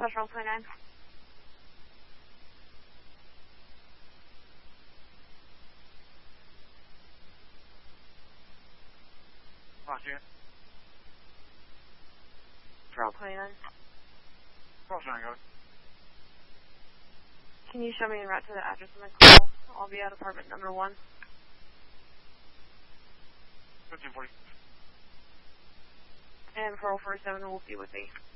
Southwest Roll 29. Roger. Roll 29. Cross Tango. Can you show me en route to the address on the call? I'll be at apartment number 1. 1540. And 4047 will be with me.